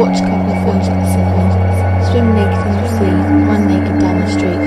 watch a couple of films at the cinema, swim naked in the sea, run naked down the street.